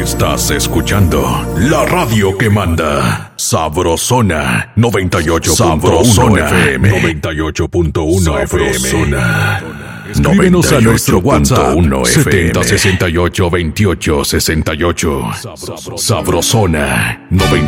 Estás escuchando la radio que manda. Sabrosona 98. Sabrosona FM 98.1 FM. Escríbenos a nuestro WhatsApp 7068 2868. Sabrosona 98.